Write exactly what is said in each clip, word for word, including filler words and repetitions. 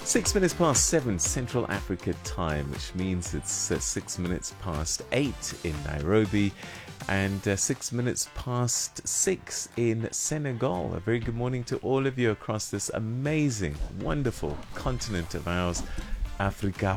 Six minutes past seven Central Africa time, which means it's uh, six minutes past eight in Nairobi and uh, six minutes past six in Senegal. A very good morning to all of you across this amazing, wonderful continent of ours, Africa.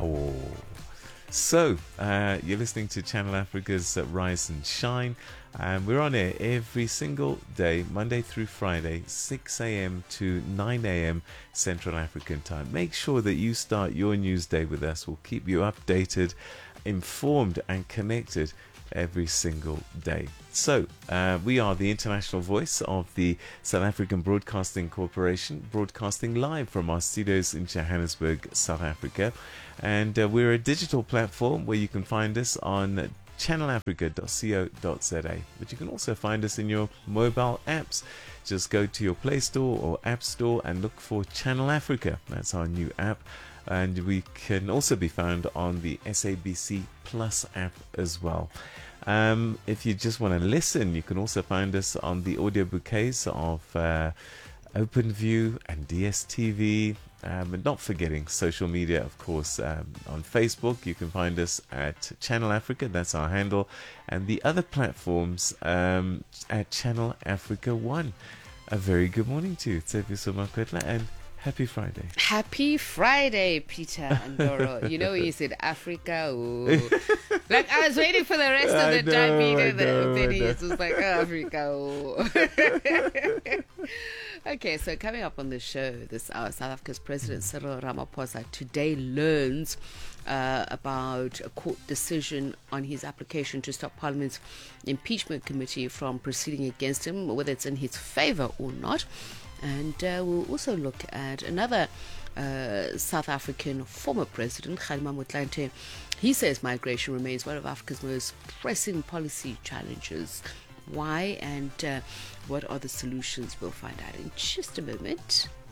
So, uh, you're listening to Channel Africa's uh, Rise and Shine, and we're on air every single day, Monday through Friday, six a.m. to nine a.m. Central African time. Make sure that you start your news day with us. We'll keep you updated, informed, and connected every single day. So, uh, we are the international voice of the South African Broadcasting Corporation, broadcasting live from our studios in Johannesburg, South Africa. And uh, we're a digital platform where you can find us on channel africa dot co dot za. But you can also find us in your mobile apps. Just go to your Play Store or App Store and look for Channel Africa. That's our new app. And we can also be found on the S A B C Plus app as well. Um, if you just want to listen, you can also find us on the audio bouquets of uh, OpenView and D S T V. Um, and not forgetting social media, of course. Um, on Facebook, you can find us at Channel Africa. That's our handle. And the other platforms um, at Channel Africa One. A very good morning to you, Tsepiso Makwetla, and happy Friday. Happy Friday, Peter and Doro. You know when you said Africa, ooh. Like I was waiting for the rest of the I know, time, Peter. I The know, then I he know. was just like, oh, Africa, ooh. Okay, so coming up on the show this hour, South Africa's President Cyril Ramaphosa today learns uh, about a court decision on his application to stop Parliament's impeachment committee from proceeding against him, whether it's in his favor or not. And uh, we'll also look at another uh, South African former president, Kgalema Motlanthe. He says migration remains one of Africa's most pressing policy challenges. Why and uh, what are the solutions? We'll find out in just a moment.